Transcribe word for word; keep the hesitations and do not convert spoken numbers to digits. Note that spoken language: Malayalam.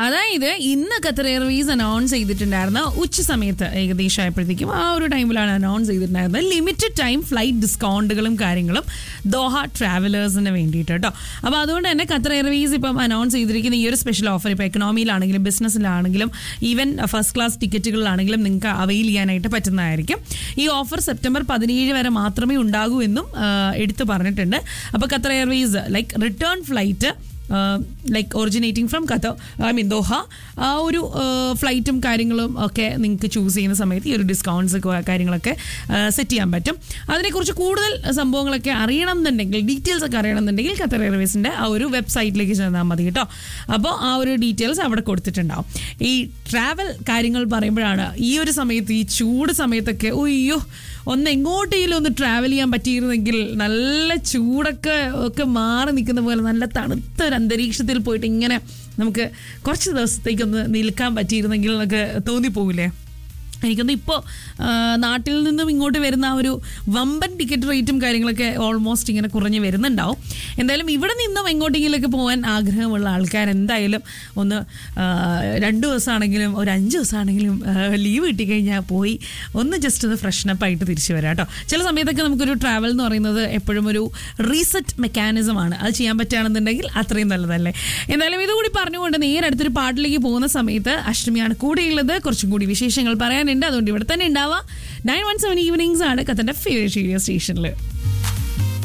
അതായത് ഇന്ന് ഖത്തർ എയർവേസ് അനൗൺസ് ചെയ്തിട്ടുണ്ടായിരുന്ന ഉച്ച സമയത്ത് ഏകദേശം ആയപ്പോഴത്തേക്കും ആ ഒരു ടൈമിലാണ് അനൗൺസ് ചെയ്തിട്ടുണ്ടായിരുന്നത് ലിമിറ്റഡ് ടൈം ഫ്ലൈറ്റ് ഡിസ്കൗണ്ടുകളും കാര്യങ്ങളും ദോഹ ട്രാവലേഴ്സിന് വേണ്ടിയിട്ട് കേട്ടോ. അപ്പോൾ അതുകൊണ്ട് തന്നെ ഖത്തർ എയർവേസ് ഇപ്പം അനൗൺസ് ചെയ്തിരിക്കുന്ന ഈ ഒരു സ്പെഷ്യൽ ഓഫർ ഇപ്പോൾ എക്കണോമിയിലാണെങ്കിലും ബിസിനസ്സിലാണെങ്കിലും ഈവൻ ഫസ്റ്റ് ക്ലാസ് ടിക്കറ്റുകളിലാണെങ്കിലും നിങ്ങൾക്ക് അവൈൽ ചെയ്യാനായിട്ട് പറ്റുന്നതായിരിക്കും. ഈ ഓഫർ സെപ്റ്റംബർ പതിനേഴ് വരെ മാത്രമേ ഉണ്ടാകൂ എന്നും എടുത്തു പറഞ്ഞിട്ടുണ്ട്. അപ്പോൾ Qatar Airways like return flight like originating from Qatar I mean Doha ആ ഒരു ഫ്ലൈറ്റും കാര്യങ്ങളും ഒക്കെ നിങ്ങൾക്ക് ചൂസ് ചെയ്യുന്ന സമയത്ത് ഈ ഒരു ഡിസ്കൗണ്ട്സ് കാര്യങ്ങളൊക്കെ സെറ്റ് ചെയ്യാൻ പറ്റും. അതിനെക്കുറിച്ച് കൂടുതൽ സംഭവങ്ങളൊക്കെ അറിയണം എന്നുണ്ടെങ്കിൽ ഡീറ്റെയിൽസ് ഒക്കെ അറിയണം എന്നുണ്ടെങ്കിൽ ഖത്തർ എയർവേസിൻ്റെ ആ ഒരു വെബ്സൈറ്റിലേക്ക് ചെന്നാൽ മതി കേട്ടോ. അപ്പോൾ ആ ഒരു ഡീറ്റെയിൽസ് അവിടെ കൊടുത്തിട്ടുണ്ടാവും. ഈ ട്രാവൽ കാര്യങ്ങൾ പറയുമ്പോഴാണ് ഈ ഒരു സമയത്ത് ഈ ചൂട് സമയത്തൊക്കെ ഒയ്യോ ഒന്ന് എങ്ങോട്ടെങ്കിലും ഒന്ന് ട്രാവൽ ചെയ്യാൻ പറ്റിയിരുന്നെങ്കിൽ നല്ല ചൂടൊക്കെ ഒക്കെ മാറി നിൽക്കുന്ന പോലെ നല്ല തണുത്ത ഒരു അന്തരീക്ഷത്തിൽ പോയിട്ട് ഇങ്ങനെ നമുക്ക് കുറച്ച് ദിവസത്തേക്കൊന്ന് നിൽക്കാൻ പറ്റിയിരുന്നെങ്കിൽ എന്നൊക്കെ തോന്നിപ്പോകില്ലേ? എനിക്കൊന്ന് ഇപ്പോൾ നാട്ടിൽ നിന്നും ഇങ്ങോട്ട് വരുന്ന ആ ഒരു വമ്പൻ ടിക്കറ്റ് റേറ്റും കാര്യങ്ങളൊക്കെ ഓൾമോസ്റ്റ് ഇങ്ങനെ കുറഞ്ഞ് വരുന്നുണ്ടാവും. എന്തായാലും ഇവിടെ നിന്നും എങ്ങോട്ടെങ്കിലൊക്കെ പോകാൻ ആഗ്രഹമുള്ള ആൾക്കാർ എന്തായാലും ഒന്ന് രണ്ട് ദിവസമാണെങ്കിലും ഒരു അഞ്ച് ദിവസമാണെങ്കിലും ലീവ് കിട്ടിക്കഴിഞ്ഞാൽ പോയി ഒന്ന് ജസ്റ്റ് ഒന്ന് ഫ്രഷ്നപ്പ് ആയിട്ട് തിരിച്ചു വരാം കേട്ടോ. ചില സമയത്തൊക്കെ നമുക്കൊരു ട്രാവൽ എന്ന് പറയുന്നത് എപ്പോഴും ഒരു റീസെറ്റ് മെക്കാനിസമാണ്. അത് ചെയ്യാൻ പറ്റുകയാണെന്നുണ്ടെങ്കിൽ അത്രയും നല്ലതല്ലേ. എന്തായാലും ഇതുകൂടി പറഞ്ഞുകൊണ്ട് നേരെ അടുത്തൊരു പാട്ടിലേക്ക് പോകുന്ന സമയത്ത് അഷ്ടമിയാണ് കൂടെയുള്ളത്. കുറച്ചും കൂടി വിശേഷങ്ങൾ പറയാൻ അതുകൊണ്ട് ഇവിടെ തന്നെ ഉണ്ടാവാം. നയൻ വൺ സെവൻ ഈവനിങ്സ് ആണ് ഖത്തറിന്റെ ഫേവറേറ്റ് റേഡിയോ സ്റ്റേഷനിൽ.